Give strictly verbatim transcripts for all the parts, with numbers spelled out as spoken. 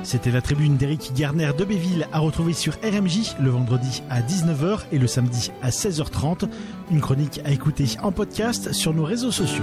C'était la tribune d'Éric Garner de Béville à retrouver sur R M J le vendredi à dix-neuf heures et le samedi à seize heures trente. Une chronique à écouter en podcast sur nos réseaux sociaux.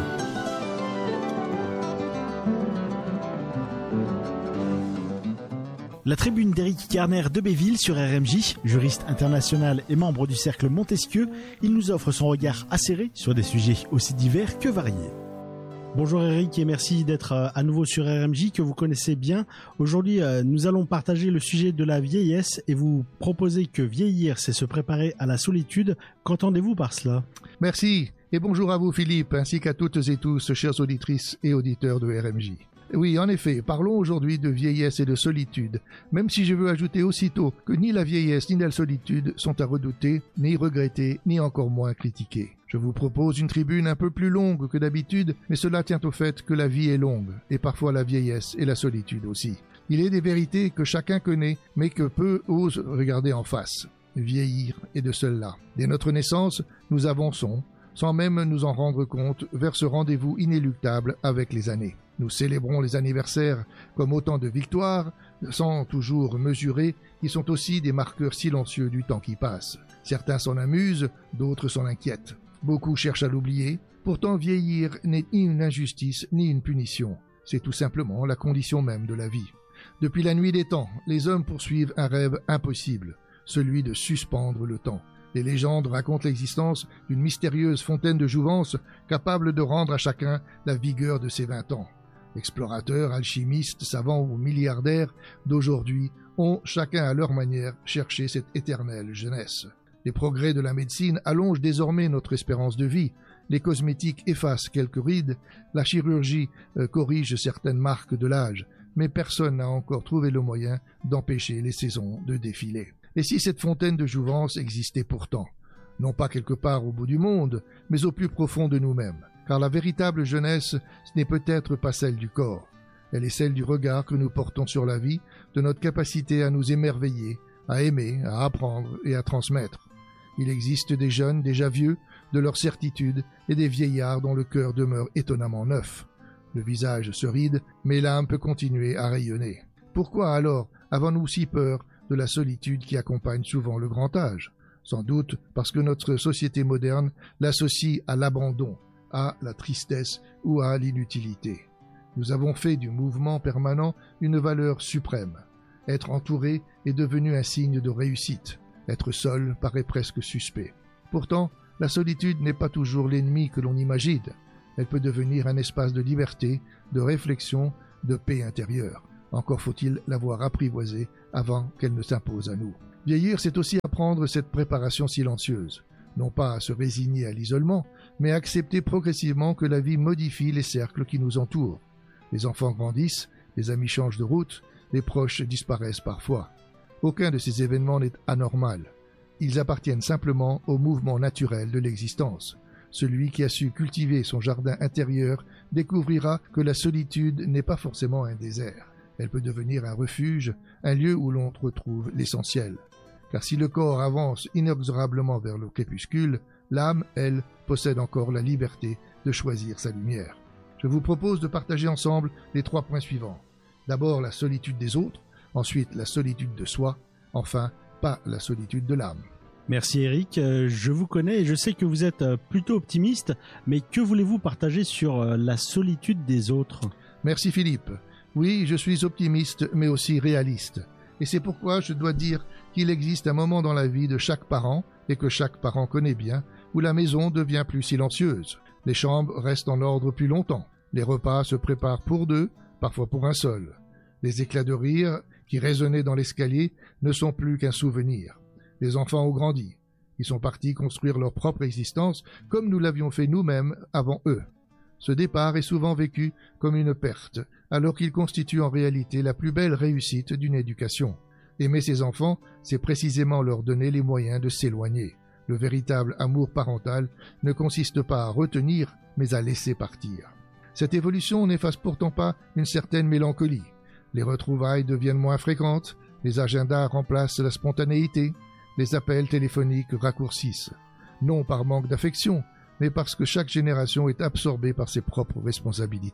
La tribune d'Éric Garner de Béville sur R M J, juriste international et membre du cercle Montesquieu, il nous offre son regard acéré sur des sujets aussi divers que variés. Bonjour Eric et merci d'être à nouveau sur R M J que vous connaissez bien. Aujourd'hui, nous allons partager le sujet de la vieillesse et vous proposer que vieillir, c'est se préparer à la solitude. Qu'entendez-vous par cela ? Merci et bonjour à vous Philippe, ainsi qu'à toutes et tous, chères auditrices et auditeurs de R M J. Oui, en effet, parlons aujourd'hui de vieillesse et de solitude, même si je veux ajouter aussitôt que ni la vieillesse ni la solitude sont à redouter, ni regretter, ni encore moins critiquer. Je vous propose une tribune un peu plus longue que d'habitude, mais cela tient au fait que la vie est longue, et parfois la vieillesse et la solitude aussi. Il est des vérités que chacun connaît, mais que peu osent regarder en face. Vieillir est de cela. Dès notre naissance, nous avançons, sans même nous en rendre compte, vers ce rendez-vous inéluctable avec les années. Nous célébrons les anniversaires comme autant de victoires, sans toujours mesurer, qui sont aussi des marqueurs silencieux du temps qui passe. Certains s'en amusent, d'autres s'en inquiètent. Beaucoup cherchent à l'oublier. Pourtant, vieillir n'est ni une injustice ni une punition. C'est tout simplement la condition même de la vie. Depuis la nuit des temps, les hommes poursuivent un rêve impossible, celui de suspendre le temps. Les légendes racontent l'existence d'une mystérieuse fontaine de jouvence capable de rendre à chacun la vigueur de ses vingt ans. Explorateurs, alchimistes, savants ou milliardaires d'aujourd'hui ont, chacun à leur manière, cherché cette éternelle jeunesse. Les progrès de la médecine allongent désormais notre espérance de vie. Les cosmétiques effacent quelques rides, la chirurgie euh, corrige certaines marques de l'âge, mais personne n'a encore trouvé le moyen d'empêcher les saisons de défiler. Et si cette fontaine de jouvence existait pourtant, non pas quelque part au bout du monde, mais au plus profond de nous-mêmes, car la véritable jeunesse, ce n'est peut-être pas celle du corps. Elle est celle du regard que nous portons sur la vie, de notre capacité à nous émerveiller, à aimer, à apprendre et à transmettre. Il existe des jeunes déjà vieux, de leur certitude, et des vieillards dont le cœur demeure étonnamment neuf. Le visage se ride, mais l'âme peut continuer à rayonner. Pourquoi alors avons-nous si peur de la solitude qui accompagne souvent le grand âge ? Sans doute parce que notre société moderne l'associe à l'abandon, à la tristesse ou à l'inutilité. Nous avons fait du mouvement permanent une valeur suprême. Être entouré est devenu un signe de réussite. Être seul paraît presque suspect. Pourtant, la solitude n'est pas toujours l'ennemi que l'on imagine. Elle peut devenir un espace de liberté, de réflexion, de paix intérieure. Encore faut-il l'avoir apprivoisée avant qu'elle ne s'impose à nous. Vieillir, c'est aussi apprendre cette préparation silencieuse. Non pas à se résigner à l'isolement, mais à accepter progressivement que la vie modifie les cercles qui nous entourent. Les enfants grandissent, les amis changent de route, les proches disparaissent parfois. Aucun de ces événements n'est anormal. Ils appartiennent simplement au mouvement naturel de l'existence. Celui qui a su cultiver son jardin intérieur découvrira que la solitude n'est pas forcément un désert. Elle peut devenir un refuge, un lieu où l'on retrouve l'essentiel. Car si le corps avance inexorablement vers le crépuscule, l'âme, elle, possède encore la liberté de choisir sa lumière. Je vous propose de partager ensemble les trois points suivants. D'abord la solitude des autres, ensuite la solitude de soi, enfin pas la solitude de l'âme. Merci Eric, je vous connais et je sais que vous êtes plutôt optimiste, mais que voulez-vous partager sur la solitude des autres ? Merci Philippe. Oui, je suis optimiste mais aussi réaliste. Et c'est pourquoi je dois dire qu'il existe un moment dans la vie de chaque parent, et que chaque parent connaît bien, où la maison devient plus silencieuse. Les chambres restent en ordre plus longtemps. Les repas se préparent pour deux, parfois pour un seul. Les éclats de rire qui résonnaient dans l'escalier ne sont plus qu'un souvenir. Les enfants ont grandi. Ils sont partis construire leur propre existence comme nous l'avions fait nous-mêmes avant eux. Ce départ est souvent vécu comme une perte, alors qu'il constitue en réalité la plus belle réussite d'une éducation. Aimer ses enfants, c'est précisément leur donner les moyens de s'éloigner. Le véritable amour parental ne consiste pas à retenir, mais à laisser partir. Cette évolution n'efface pourtant pas une certaine mélancolie. Les retrouvailles deviennent moins fréquentes, les agendas remplacent la spontanéité, les appels téléphoniques raccourcissent. Non par manque d'affection, mais parce que chaque génération est absorbée par ses propres responsabilités.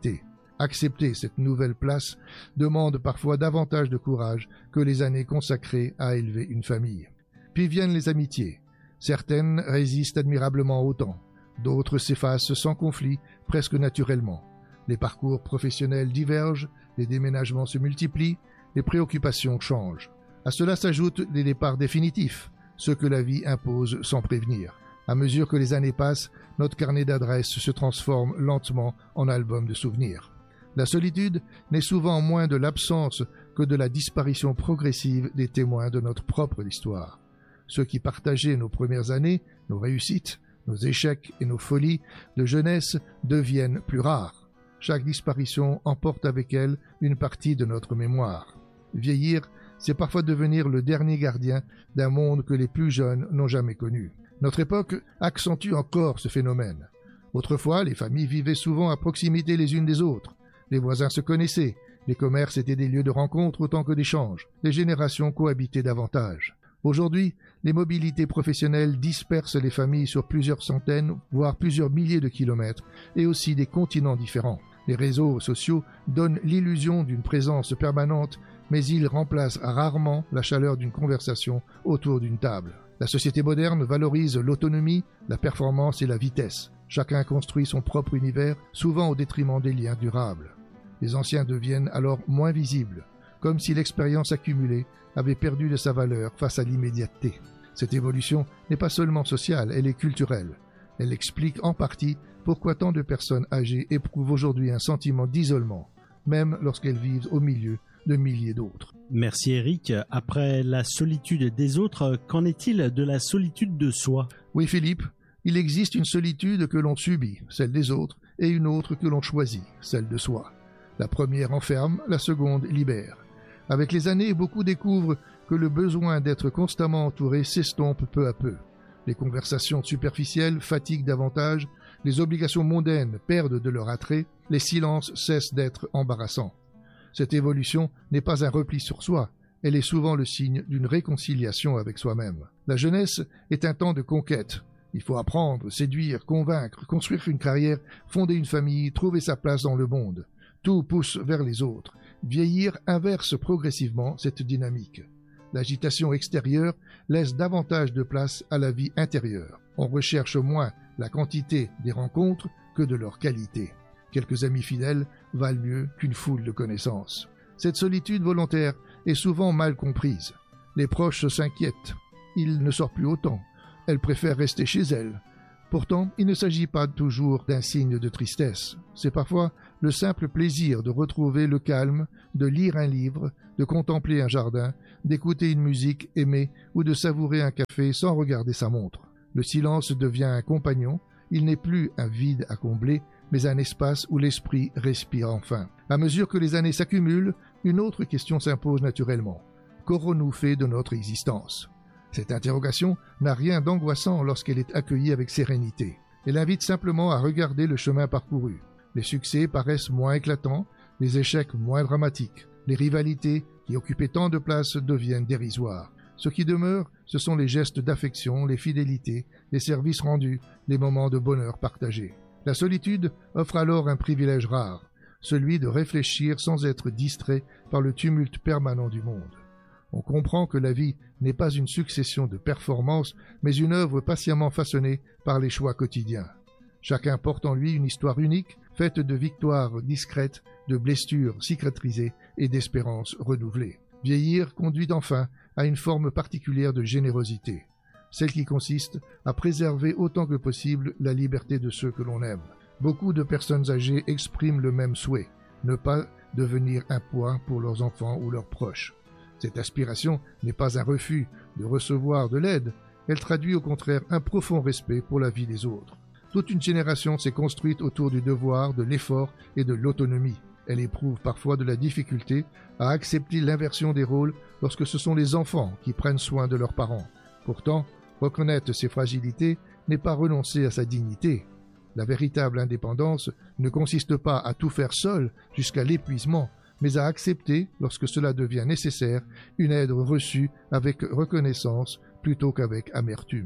Accepter cette nouvelle place demande parfois davantage de courage que les années consacrées à élever une famille. Puis viennent les amitiés. Certaines résistent admirablement au temps, d'autres s'effacent sans conflit, presque naturellement. Les parcours professionnels divergent, les déménagements se multiplient, les préoccupations changent. À cela s'ajoutent les départs définitifs, ceux que la vie impose sans prévenir. À mesure que les années passent, notre carnet d'adresses se transforme lentement en album de souvenirs. La solitude n'est souvent moins de l'absence que de la disparition progressive des témoins de notre propre histoire. Ceux qui partageaient nos premières années, nos réussites, nos échecs et nos folies de jeunesse deviennent plus rares. Chaque disparition emporte avec elle une partie de notre mémoire. Vieillir, c'est parfois devenir le dernier gardien d'un monde que les plus jeunes n'ont jamais connu. Notre époque accentue encore ce phénomène. Autrefois, les familles vivaient souvent à proximité les unes des autres. Les voisins se connaissaient, les commerces étaient des lieux de rencontre autant que d'échanges, les générations cohabitaient davantage. Aujourd'hui, les mobilités professionnelles dispersent les familles sur plusieurs centaines, voire plusieurs milliers de kilomètres, et aussi des continents différents. Les réseaux sociaux donnent l'illusion d'une présence permanente, mais ils remplacent rarement la chaleur d'une conversation autour d'une table. La société moderne valorise l'autonomie, la performance et la vitesse. Chacun construit son propre univers, souvent au détriment des liens durables. Les anciens deviennent alors moins visibles, comme si l'expérience accumulée avait perdu de sa valeur face à l'immédiateté. Cette évolution n'est pas seulement sociale, elle est culturelle. Elle explique en partie pourquoi tant de personnes âgées éprouvent aujourd'hui un sentiment d'isolement, même lorsqu'elles vivent au milieu de milliers d'autres. Merci Eric. Après la solitude des autres, qu'en est-il de la solitude de soi ? Oui Philippe, il existe une solitude que l'on subit, celle des autres, et une autre que l'on choisit, celle de soi. La première enferme, la seconde libère. Avec les années, beaucoup découvrent que le besoin d'être constamment entouré s'estompe peu à peu. Les conversations superficielles fatiguent davantage, les obligations mondaines perdent de leur attrait, les silences cessent d'être embarrassants. Cette évolution n'est pas un repli sur soi, elle est souvent le signe d'une réconciliation avec soi-même. La jeunesse est un temps de conquête. Il faut apprendre, séduire, convaincre, construire une carrière, fonder une famille, trouver sa place dans le monde. Tout pousse vers les autres. Vieillir inverse progressivement cette dynamique. L'agitation extérieure laisse davantage de place à la vie intérieure. On recherche moins la quantité des rencontres que de leur qualité. Quelques amis fidèles valent mieux qu'une foule de connaissances. Cette solitude volontaire est souvent mal comprise. Les proches s'inquiètent. Il ne sort plus autant. Elle préfère rester chez elle. Pourtant, il ne s'agit pas toujours d'un signe de tristesse. C'est parfois le simple plaisir de retrouver le calme, de lire un livre, de contempler un jardin, d'écouter une musique aimée ou de savourer un café sans regarder sa montre. Le silence devient un compagnon. Il n'est plus un vide à combler, mais un espace où l'esprit respire enfin. À mesure que les années s'accumulent, une autre question s'impose naturellement. Qu'aurons-nous fait de notre existence ? Cette interrogation n'a rien d'angoissant lorsqu'elle est accueillie avec sérénité. Elle invite simplement à regarder le chemin parcouru. Les succès paraissent moins éclatants, les échecs moins dramatiques. Les rivalités qui occupaient tant de place deviennent dérisoires. Ce qui demeure, ce sont les gestes d'affection, les fidélités, les services rendus, les moments de bonheur partagés. La solitude offre alors un privilège rare, celui de réfléchir sans être distrait par le tumulte permanent du monde. On comprend que la vie n'est pas une succession de performances, mais une œuvre patiemment façonnée par les choix quotidiens. Chacun porte en lui une histoire unique, faite de victoires discrètes, de blessures cicatrisées et d'espérances renouvelées. Vieillir conduit enfin à une forme particulière de générosité, celle qui consiste à préserver autant que possible la liberté de ceux que l'on aime. Beaucoup de personnes âgées expriment le même souhait, ne pas devenir un poids pour leurs enfants ou leurs proches. Cette aspiration n'est pas un refus de recevoir de l'aide, elle traduit au contraire un profond respect pour la vie des autres. Toute une génération s'est construite autour du devoir, de l'effort et de l'autonomie. Elle éprouve parfois de la difficulté à accepter l'inversion des rôles lorsque ce sont les enfants qui prennent soin de leurs parents. Pourtant, reconnaître ses fragilités n'est pas renoncer à sa dignité. La véritable indépendance ne consiste pas à tout faire seul jusqu'à l'épuisement, mais à accepter, lorsque cela devient nécessaire, une aide reçue avec reconnaissance plutôt qu'avec amertume.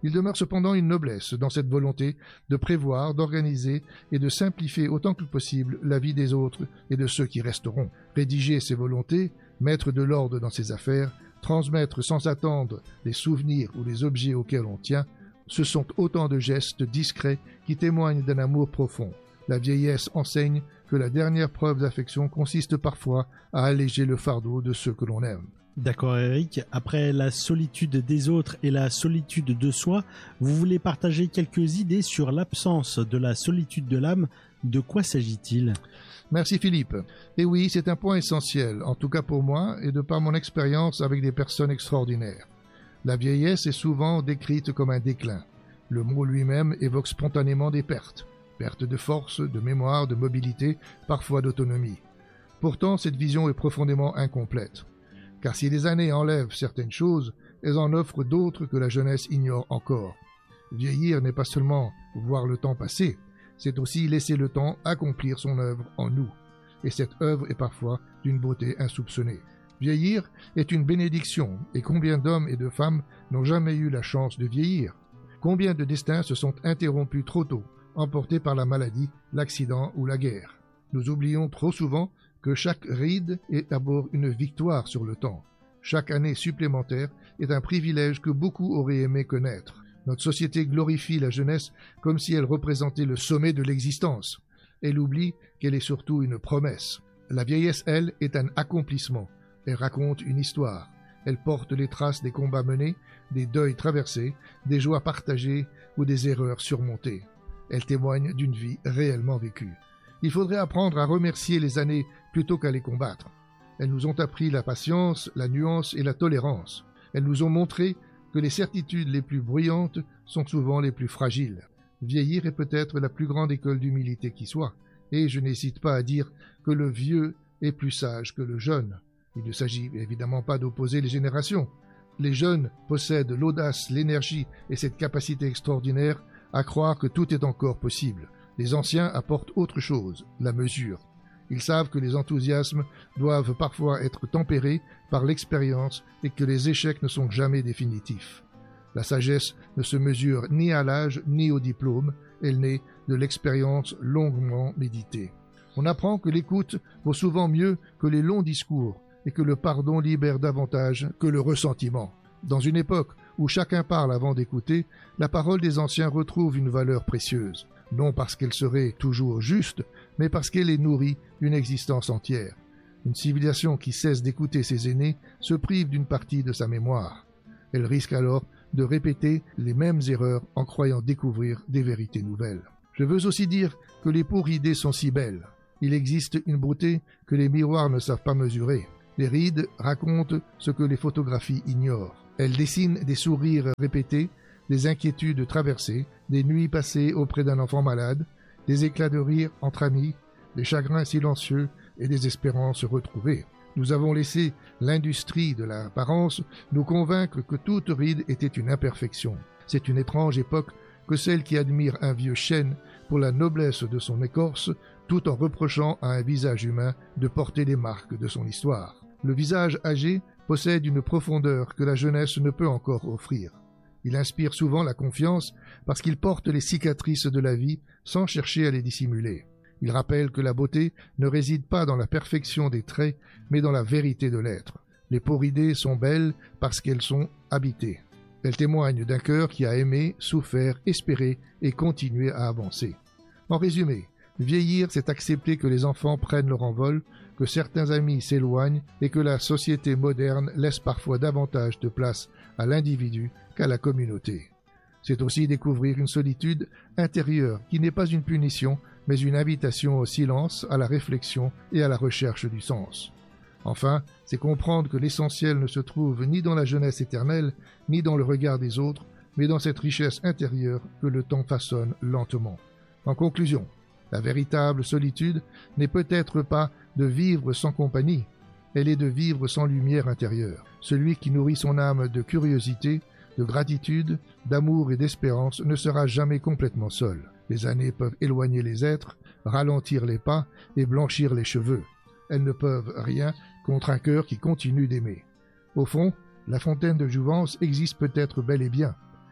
Il demeure cependant une noblesse dans cette volonté de prévoir, d'organiser et de simplifier autant que possible la vie des autres et de ceux qui resteront. Rédiger ses volontés, mettre de l'ordre dans ses affaires, transmettre sans attendre les souvenirs ou les objets auxquels on tient, ce sont autant de gestes discrets qui témoignent d'un amour profond. La vieillesse enseigne que la dernière preuve d'affection consiste parfois à alléger le fardeau de ceux que l'on aime. D'accord Eric, après la solitude des autres et la solitude de soi, vous voulez partager quelques idées sur l'absence de la solitude de l'âme. De quoi s'agit-il ? Merci Philippe. Et oui, c'est un point essentiel, en tout cas pour moi et de par mon expérience avec des personnes extraordinaires. La vieillesse est souvent décrite comme un déclin. Le mot lui-même évoque spontanément des pertes. Perte de force, de mémoire, de mobilité, parfois d'autonomie. Pourtant, cette vision est profondément incomplète. Car si les années enlèvent certaines choses, elles en offrent d'autres que la jeunesse ignore encore. Vieillir n'est pas seulement voir le temps passer, c'est aussi laisser le temps accomplir son œuvre en nous. Et cette œuvre est parfois d'une beauté insoupçonnée. Vieillir est une bénédiction, et combien d'hommes et de femmes n'ont jamais eu la chance de vieillir? Combien de destins se sont interrompus trop tôt, emportés par la maladie, l'accident ou la guerre? Nous oublions trop souvent que chaque ride est d'abord une victoire sur le temps. Chaque année supplémentaire est un privilège que beaucoup auraient aimé connaître. Notre société glorifie la jeunesse comme si elle représentait le sommet de l'existence. Elle oublie qu'elle est surtout une promesse. La vieillesse, elle, est un accomplissement. Elle raconte une histoire. Elle porte les traces des combats menés, des deuils traversés, des joies partagées ou des erreurs surmontées. Elle témoigne d'une vie réellement vécue. Il faudrait apprendre à remercier les années plutôt qu'à les combattre. Elles nous ont appris la patience, la nuance et la tolérance. Elles nous ont montré que les certitudes les plus bruyantes sont souvent les plus fragiles. Vieillir est peut-être la plus grande école d'humilité qui soit, et je n'hésite pas à dire que le vieux est plus sage que le jeune. Il ne s'agit évidemment pas d'opposer les générations. Les jeunes possèdent l'audace, l'énergie et cette capacité extraordinaire à croire que tout est encore possible. Les anciens apportent autre chose, la mesure. Ils savent que les enthousiasmes doivent parfois être tempérés par l'expérience et que les échecs ne sont jamais définitifs. La sagesse ne se mesure ni à l'âge ni au diplôme, elle naît de l'expérience longuement méditée. On apprend que l'écoute vaut souvent mieux que les longs discours et que le pardon libère davantage que le ressentiment. Dans une époque où chacun parle avant d'écouter, la parole des anciens retrouve une valeur précieuse, non parce qu'elle serait toujours juste, mais parce qu'elle est nourrie d'une existence entière. Une civilisation qui cesse d'écouter ses aînés se prive d'une partie de sa mémoire. Elle risque alors de répéter les mêmes erreurs en croyant découvrir des vérités nouvelles. Je veux aussi dire que les pauvres idées sont si belles. Il existe une beauté que les miroirs ne savent pas mesurer. Les rides racontent ce que les photographies ignorent. Elles dessinent des sourires répétés, des inquiétudes traversées, des nuits passées auprès d'un enfant malade, des éclats de rire entre amis, des chagrins silencieux et des espérances retrouvées. Nous avons laissé l'industrie de l'apparence nous convaincre que toute ride était une imperfection. C'est une étrange époque que celle qui admire un vieux chêne pour la noblesse de son écorce, tout en reprochant à un visage humain de porter les marques de son histoire. Le visage âgé possède une profondeur que la jeunesse ne peut encore offrir. Il inspire souvent la confiance parce qu'il porte les cicatrices de la vie sans chercher à les dissimuler. Il rappelle que la beauté ne réside pas dans la perfection des traits, mais dans la vérité de l'être. Les pauvres idées sont belles parce qu'elles sont habitées. Elles témoignent d'un cœur qui a aimé, souffert, espéré et continué à avancer. En résumé, vieillir, c'est accepter que les enfants prennent leur envol, que certains amis s'éloignent et que la société moderne laisse parfois davantage de place à l'individu qu'à la communauté. C'est aussi découvrir une solitude intérieure qui n'est pas une punition, mais une invitation au silence, à la réflexion et à la recherche du sens. Enfin, c'est comprendre que l'essentiel ne se trouve ni dans la jeunesse éternelle, ni dans le regard des autres, mais dans cette richesse intérieure que le temps façonne lentement. En conclusion, la véritable solitude n'est peut-être pas de vivre sans compagnie, elle est de vivre sans lumière intérieure. Celui qui nourrit son âme de curiosité, de gratitude, d'amour et d'espérance ne sera jamais complètement seul. Les années peuvent éloigner les êtres, ralentir les pas et blanchir les cheveux. Elles ne peuvent rien contre un cœur qui continue d'aimer. Au fond, la fontaine de jouvence existe peut-être bel et bien.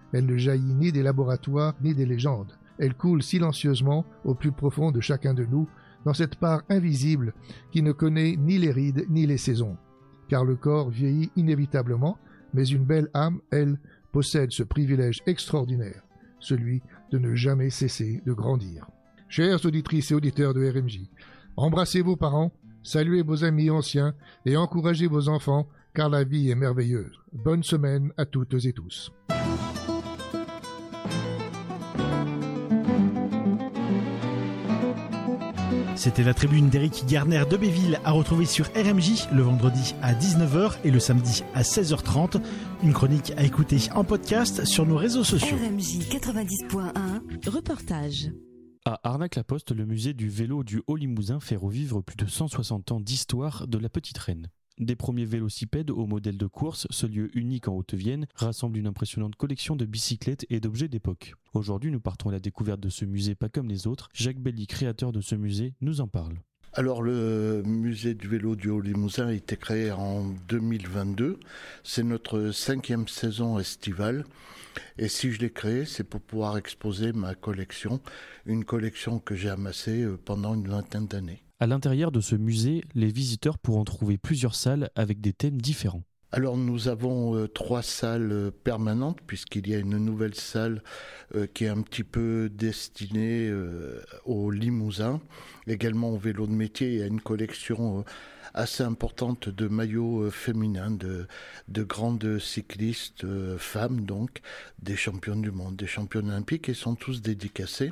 Elle ne jaillit ni des laboratoires ni des légendes. Elle coule silencieusement au plus profond de chacun de nous, dans cette part invisible qui ne connaît ni les rides ni les saisons. Car le corps vieillit inévitablement, mais une belle âme, elle, possède ce privilège extraordinaire, celui de ne jamais cesser de grandir. Chères auditrices et auditeurs de R M J, embrassez vos parents, saluez vos amis anciens et encouragez vos enfants, car la vie est merveilleuse. Bonne semaine à toutes et tous. C'était la tribune d'Éric Garner de Béville à retrouver sur R M J le vendredi à dix-neuf heures et le samedi à seize heures trente. Une chronique à écouter en podcast sur nos réseaux sociaux. R M J quatre-vingt-dix point un, reportage. À Arnac-la-Poste, le musée du vélo du Haut-Limousin fait revivre plus de cent soixante ans d'histoire de la Petite Reine. Des premiers vélocipèdes au modèle de course, ce lieu unique en Haute-Vienne rassemble une impressionnante collection de bicyclettes et d'objets d'époque. Aujourd'hui, nous partons à la découverte de ce musée pas comme les autres. Jacques Belly, créateur de ce musée, nous en parle. Alors le musée du vélo du Haut-Limousin a été créé en deux mille vingt-deux. C'est notre cinquième saison estivale. Et si je l'ai créé, c'est pour pouvoir exposer ma collection, une collection que j'ai amassée pendant une vingtaine d'années. À l'intérieur de ce musée, les visiteurs pourront trouver plusieurs salles avec des thèmes différents. Alors nous avons euh, trois salles euh, permanentes puisqu'il y a une nouvelle salle euh, qui est un petit peu destinée euh, au Limousin, également au vélo de métier. Il y a une collection euh, assez importante de maillots euh, féminins, de, de grandes cyclistes euh, femmes, donc des championnes du monde, des championnes olympiques, et sont tous dédicacés.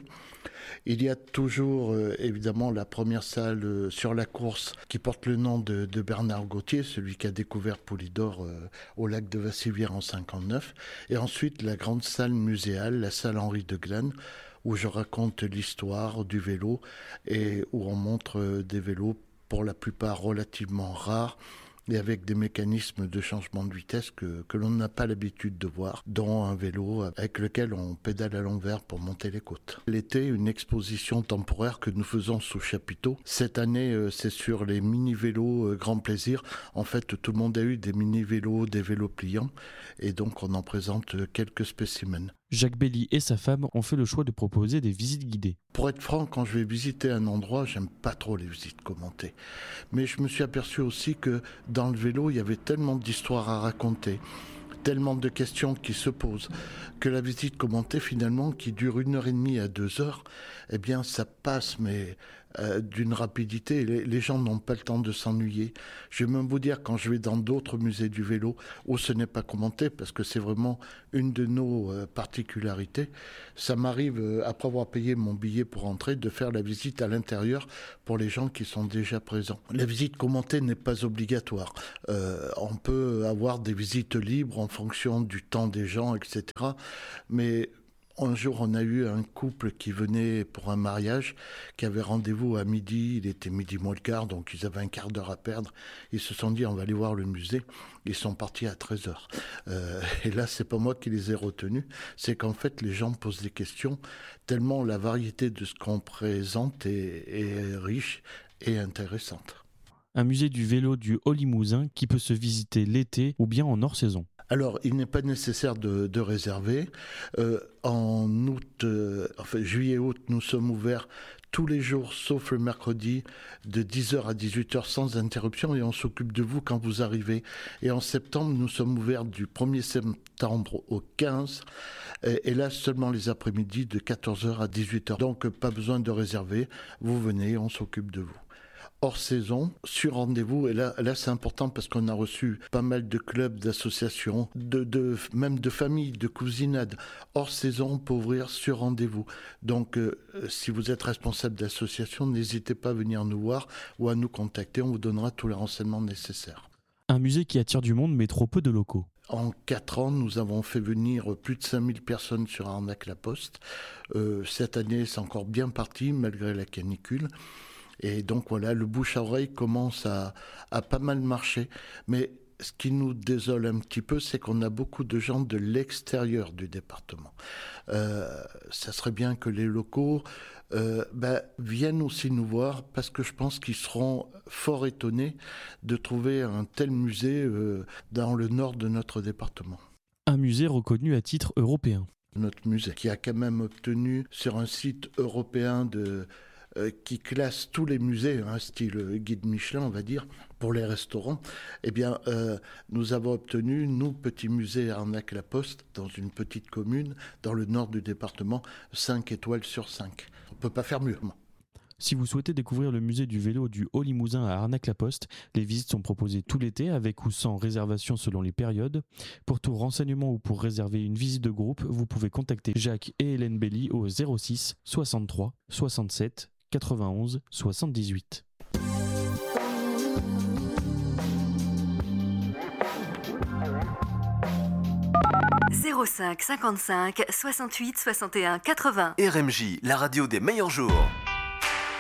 Il y a toujours euh, évidemment la première salle euh, sur la course qui porte le nom de, de Bernard Gauthier, celui qui a découvert Poulidor euh, au lac de Vassivière en cinquante-neuf. Et ensuite la grande salle muséale, la salle Henri de Glane, où je raconte l'histoire du vélo et où on montre euh, des vélos pour la plupart relativement rares, et avec des mécanismes de changement de vitesse que, que l'on n'a pas l'habitude de voir, dont un vélo avec lequel on pédale à l'envers pour monter les côtes. L'été, une exposition temporaire que nous faisons sous chapiteau. Cette année, c'est sur les mini-vélos grand plaisir. En fait, tout le monde a eu des mini-vélos, des vélos pliants, et donc on en présente quelques spécimens. Jacques Belly et sa femme ont fait le choix de proposer des visites guidées. Pour être franc, quand je vais visiter un endroit, j'aime pas trop les visites commentées. Mais je me suis aperçu aussi que dans le vélo, il y avait tellement d'histoires à raconter, tellement de questions qui se posent, que la visite commentée, finalement, qui dure une heure et demie à deux heures, eh bien, ça passe, mais euh, d'une rapidité. Les, les gens n'ont pas le temps de s'ennuyer. Je vais même vous dire, quand je vais dans d'autres musées du vélo, où ce n'est pas commenté, parce que c'est vraiment une de nos euh, particularités, ça m'arrive, euh, après avoir payé mon billet pour entrer, de faire la visite à l'intérieur pour les gens qui sont déjà présents. La visite commentée n'est pas obligatoire. Euh, on peut avoir des visites libres en fonction du temps des gens, et cetera. Mais un jour, on a eu un couple qui venait pour un mariage, qui avait rendez-vous à midi. Il était midi moins le quart, donc ils avaient un quart d'heure à perdre. Ils se sont dit, on va aller voir le musée. Ils sont partis à treize heures. Euh, et là, c'est pas moi qui les ai retenus. C'est qu'en fait, les gens posent des questions, tellement la variété de ce qu'on présente est, est riche et intéressante. Un musée du vélo du Haut-Limousin qui peut se visiter l'été ou bien en hors-saison. Alors, il n'est pas nécessaire de, de réserver. Euh, en août, euh, enfin juillet-août, nous sommes ouverts tous les jours, sauf le mercredi, de dix heures à dix-huit heures sans interruption, et on s'occupe de vous quand vous arrivez. Et en septembre, nous sommes ouverts du premier septembre au quinze, et, et là seulement les après-midi de quatorze heures à dix-huit heures. Donc, pas besoin de réserver. Vous venez, on s'occupe de vous. Hors saison, sur rendez-vous, et là, là c'est important parce qu'on a reçu pas mal de clubs, d'associations, de, de, même de familles, de cousinades. Hors saison, on peut ouvrir sur rendez-vous. Donc, euh, si vous êtes responsable d'association, n'hésitez pas à venir nous voir ou à nous contacter, on vous donnera tous les renseignements nécessaires. Un musée qui attire du monde mais trop peu de locaux. En quatre ans, nous avons fait venir plus de cinq mille personnes sur Arnac-la-Poste. Euh, cette année, c'est encore bien parti malgré la canicule. Et donc voilà, le bouche à oreille commence à, à pas mal marcher. Mais ce qui nous désole un petit peu, c'est qu'on a beaucoup de gens de l'extérieur du département. Euh, ça serait bien que les locaux euh, bah, viennent aussi nous voir, parce que je pense qu'ils seront fort étonnés de trouver un tel musée euh, dans le nord de notre département. Un musée reconnu à titre européen. Notre musée qui a quand même obtenu sur un site européen de, euh, qui classe tous les musées, hein, style guide Michelin on va dire, pour les restaurants, eh bien euh, nous avons obtenu, nous, petit musée à Arnac-la-Poste, dans une petite commune, dans le nord du département, cinq étoiles sur cinq. On ne peut pas faire mieux. Si vous souhaitez découvrir le musée du vélo du Haut-Limousin à Arnac-la-Poste, les visites sont proposées tout l'été avec ou sans réservation selon les périodes. Pour tout renseignement ou pour réserver une visite de groupe, vous pouvez contacter Jacques et Hélène Belly au zéro six soixante-trois soixante-sept quatre-vingt-onze soixante-dix-huit. zéro cinq cinquante-cinq soixante-huit soixante et un quatre-vingts. R M J, la radio des meilleurs jours.